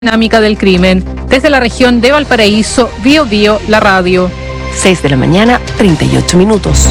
Dinámica del crimen. Desde la región de Valparaíso, Bío Bío, la radio. 6 de la mañana, 38 minutos.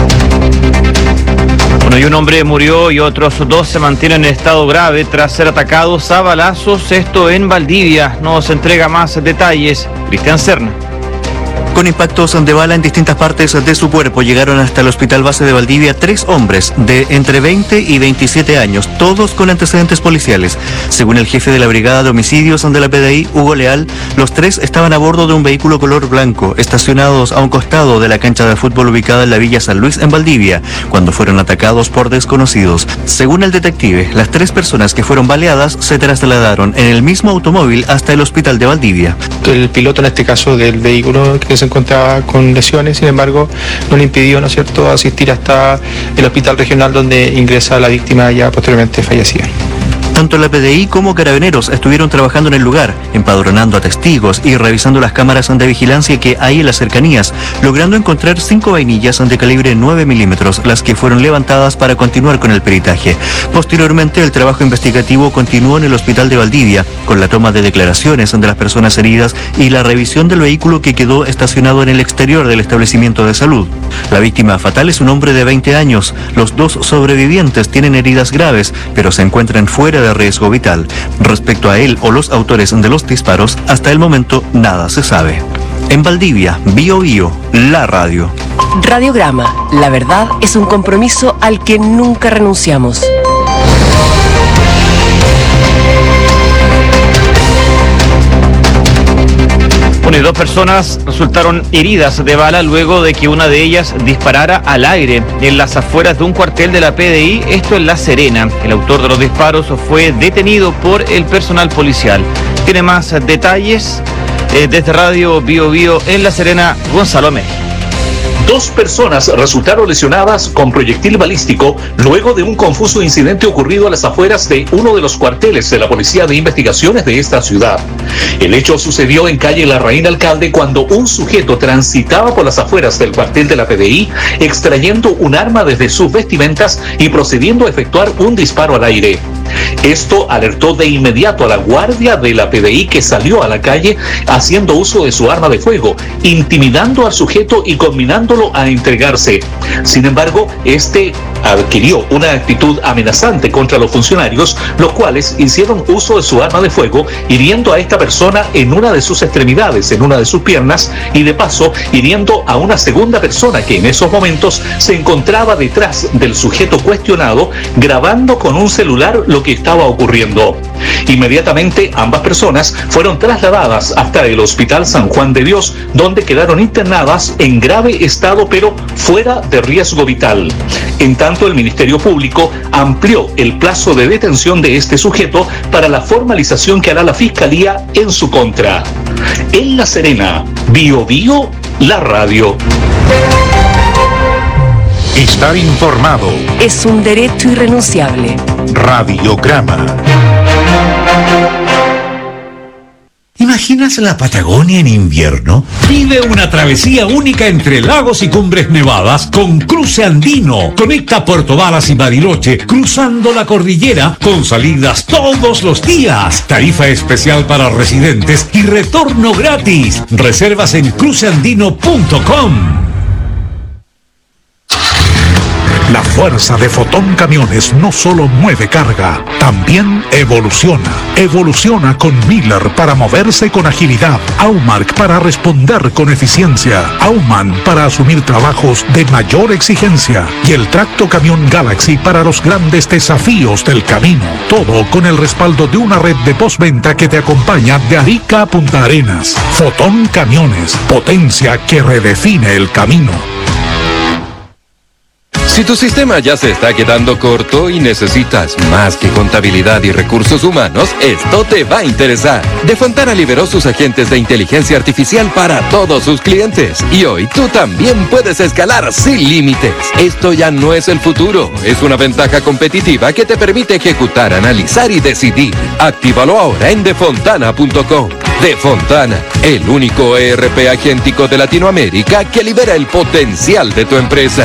Bueno, y un hombre murió y otros dos se mantienen en estado grave tras ser atacados a balazos, esto en Valdivia. Nos entrega más detalles Cristian Serna. Con impactos de bala en distintas partes de su cuerpo llegaron hasta el Hospital Base de Valdivia 3 hombres de entre 20 y 27 años, todos con antecedentes policiales. Según el jefe de la Brigada de Homicidios de la PDI, Hugo Leal, los 3 estaban a bordo de un vehículo color blanco, estacionados a un costado de la cancha de fútbol ubicada en la Villa San Luis, en Valdivia, cuando fueron atacados por desconocidos. Según el detective, las 3 personas que fueron baleadas se trasladaron en el mismo automóvil hasta el Hospital de Valdivia. El piloto, en este caso del vehículo, que se encontraba con lesiones, sin embargo, no le impidió, ¿no es cierto?, asistir hasta el hospital regional donde ingresa la víctima ya posteriormente fallecida. Tanto la PDI como Carabineros estuvieron trabajando en el lugar, empadronando a testigos y revisando las cámaras de vigilancia que hay en las cercanías, logrando encontrar 5 vainillas de calibre 9 milímetros, las que fueron levantadas para continuar con el peritaje. Posteriormente, el trabajo investigativo continuó en el Hospital de Valdivia, con la toma de declaraciones de las personas heridas y la revisión del vehículo que quedó estacionado en el exterior del establecimiento de salud. La víctima fatal es un hombre de 20 años. Los 2 sobrevivientes tienen heridas graves, pero se encuentran fuera de riesgo vital. Respecto a él o los autores de los disparos, hasta el momento nada se sabe. En Valdivia, Bío Bío, la radio. Radiograma, la verdad es un compromiso al que nunca renunciamos. Bueno, y 2 personas resultaron heridas de bala luego de que una de ellas disparara al aire en las afueras de un cuartel de la PDI, esto en La Serena. El autor de los disparos fue detenido por el personal policial. Tiene más detalles desde Radio Bío Bío en La Serena, Gonzalo Amé. 2 personas resultaron lesionadas con proyectil balístico luego de un confuso incidente ocurrido a las afueras de uno de los cuarteles de la Policía de Investigaciones de esta ciudad. El hecho sucedió en calle Larraín Alcalde cuando un sujeto transitaba por las afueras del cuartel de la PDI extrayendo un arma desde sus vestimentas y procediendo a efectuar un disparo al aire. Esto alertó de inmediato a la guardia de la PDI, que salió a la calle haciendo uso de su arma de fuego, intimidando al sujeto y combinándolo a entregarse. Sin embargo, este adquirió una actitud amenazante contra los funcionarios, los cuales hicieron uso de su arma de fuego, hiriendo a esta persona en una de sus extremidades, en una de sus piernas, y de paso hiriendo a una segunda persona que en esos momentos se encontraba detrás del sujeto cuestionado, grabando con un celular lo que estaba ocurriendo. Inmediatamente ambas personas fueron trasladadas hasta el Hospital San Juan de Dios, donde quedaron internadas en grave estado pero fuera de riesgo vital. En tanto, el Ministerio Público amplió el plazo de detención de este sujeto para la formalización que hará la Fiscalía en su contra. En La Serena, Bío Bío, la radio. Estar informado es un derecho irrenunciable. Radiograma. ¿Imaginas la Patagonia en invierno? Vive una travesía única entre lagos y cumbres nevadas con Cruce Andino. Conecta Puerto Varas y Bariloche cruzando la cordillera con salidas todos los días. Tarifa especial para residentes y retorno gratis. Reservas en cruceandino.com. La fuerza de Fotón Camiones no solo mueve carga, también evoluciona. Evoluciona con Miller para moverse con agilidad, Aumark para responder con eficiencia, Aumann para asumir trabajos de mayor exigencia y el Tracto Camión Galaxy para los grandes desafíos del camino. Todo con el respaldo de una red de postventa que te acompaña de Arica a Punta Arenas. Fotón Camiones, potencia que redefine el camino. Si tu sistema ya se está quedando corto y necesitas más que contabilidad y recursos humanos, esto te va a interesar. De Fontana liberó sus agentes de inteligencia artificial para todos sus clientes. Y hoy tú también puedes escalar sin límites. Esto ya no es el futuro, es una ventaja competitiva que te permite ejecutar, analizar y decidir. Actívalo ahora en defontana.com. De Fontana, el único ERP agéntico de Latinoamérica que libera el potencial de tu empresa.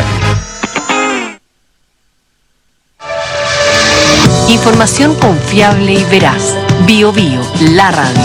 Información confiable y veraz. Bio Bio, la radio.